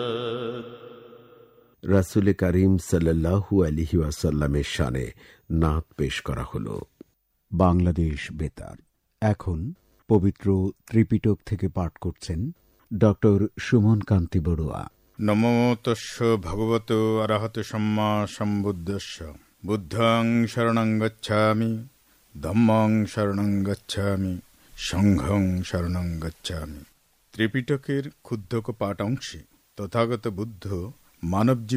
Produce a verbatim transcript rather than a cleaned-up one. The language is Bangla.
রাসূল করিম সাল্লাল্লাহু আলাইহি ওয়াসাল্লামের শানে নাত পেশ করা হলো। বাংলাদেশ বেতার এখন পবিত্র ত্রিপিটক থেকে পাঠ করছেন ডক্টর সুমন কান্তি বড়ুয়া। নমো তস্য ভগবতো অরহতো সম্মা সম্বুদ্ধস্য। বুদ্ধং শরণং গচ্ছামি, ধম্মং শরণং গচ্ছামি, সংঘং শরণং গচ্ছামি। ত্রিপিটকের ক্ষুদ্র পাঠ অংশে তথাগত বুদ্ধ মানব